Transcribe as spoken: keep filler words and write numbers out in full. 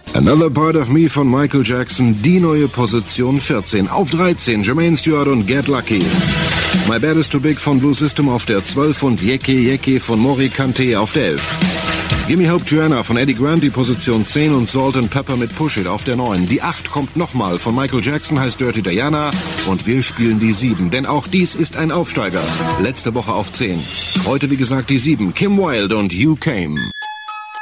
Another Part of Me von Michael Jackson, die neue Position vierzehn. Auf dreizehn Jermaine Stewart und Get Lucky. My Bad Is Too Big von Blue System auf der zwölf und Yeke Yeke von Mori Kante auf der elf. Gimme Hope Joanna von Eddie Grant, die Position zehn und Salt and Pepper mit Push It auf der neun. Die acht kommt nochmal von Michael Jackson, heißt Dirty Diana und wir spielen die sieben, denn auch dies ist ein Aufsteiger. Letzte Woche auf zehn. Heute wie gesagt die sieben, Kim Wilde und You Came.